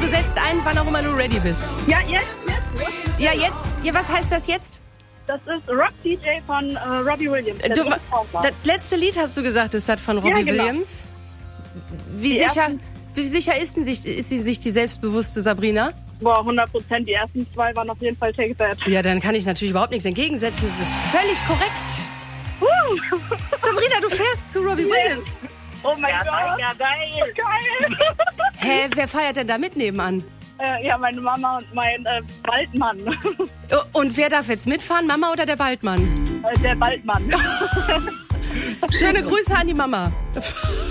du setzt ein, wann auch immer du ready bist. Ja, jetzt. Ja, jetzt. Ja, was heißt das jetzt? Das ist Rock DJ von Robbie Williams. Das letzte Lied, hast du gesagt, ist das von Robbie Williams? Wie sicher ist sie sich die selbstbewusste Sabrina? Boah, 100%. Die ersten 2 waren auf jeden Fall Take That. Ja, dann kann ich natürlich überhaupt nichts entgegensetzen. Das ist völlig korrekt. Sabrina, du fährst zu Robbie Williams. Oh mein Gott. Ja, geil. Hä, wer feiert denn da mit nebenan? Ja, meine Mama und mein Waldmann. Und wer darf jetzt mitfahren, Mama oder der Waldmann? Der Waldmann. Schöne Grüße an die Mama.